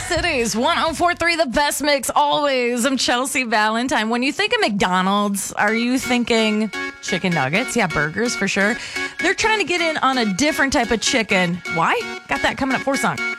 Cities, 104.3, the best mix always. I'm Chelsea Valentine. When you think of McDonald's, are you thinking chicken nuggets? Yeah, burgers for sure. They're trying to get in on a different type of chicken. Why? Got that coming up for song.